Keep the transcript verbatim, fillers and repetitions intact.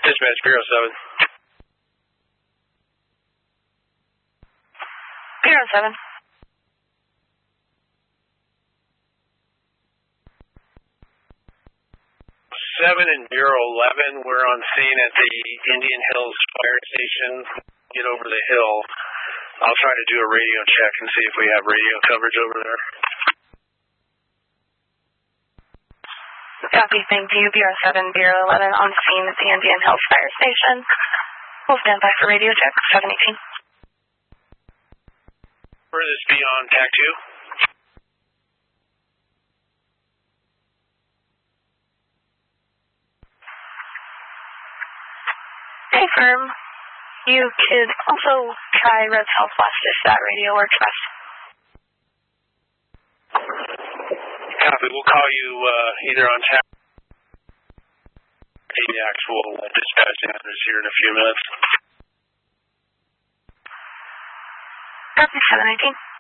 Dispatch, Bureau seven. Bureau seven. seven and Bureau eleven, we're on scene at the Indian Hills Fire Station. Get over the hill. I'll try to do a radio check and see if we have radio coverage over there. Copy, thank you. Bureau seven, Bureau eleven on scene at the Indian Hills Fire Station. We'll stand by for radio check, seven eighteen. Furthest beyond T A C two. Hey, firm. You could also try Red Southwest if that radio works best. Copy. We'll call you uh, either on T A C or the actual dispatch answers here in a few minutes. Copy, seven nineteen.